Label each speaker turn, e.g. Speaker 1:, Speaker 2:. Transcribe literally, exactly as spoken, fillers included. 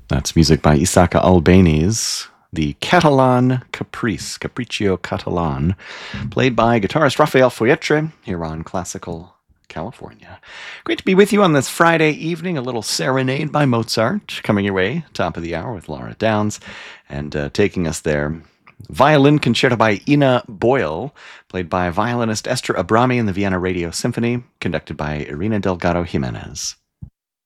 Speaker 1: That's music by Isaka Albéniz, the Catalan Caprice, Capriccio Catalan, played by guitarist Rafael Foyetre here on Classical California. Great to be with you on this Friday evening. A little serenade by Mozart coming your way, top of the hour with Laura Downs, and uh, taking us there. Violin Concerto by Ina Boyle, played by violinist Esther Abrami in the Vienna Radio Symphony, conducted by Irina Delgado Jimenez.